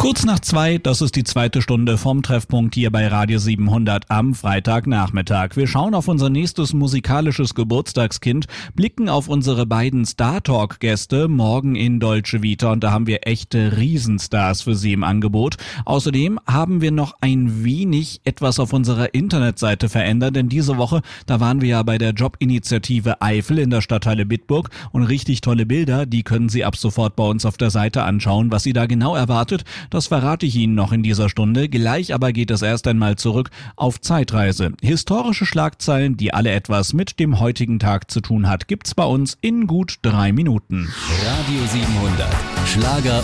Kurz nach 2, das ist die zweite Stunde vom Treffpunkt hier bei Radio 700 am Freitagnachmittag. Wir schauen auf unser nächstes musikalisches Geburtstagskind, blicken auf unsere beiden Star-Talk-Gäste morgen in Dolce Vita und da haben wir echte Riesenstars für Sie im Angebot. Außerdem haben wir noch ein wenig etwas auf unserer Internetseite verändert, denn diese Woche, da waren wir ja bei der Jobinitiative Eifel in der Stadtteile Bitburg und richtig tolle Bilder, die können Sie ab sofort bei uns auf der Seite anschauen. Was Sie da genau erwartet, das verrate ich Ihnen noch in dieser Stunde. Gleich aber geht es erst einmal zurück auf Zeitreise. Historische Schlagzeilen, die alle etwas mit dem heutigen Tag zu tun hat, gibt's bei uns in gut 3 Minuten. Radio 700. Schlager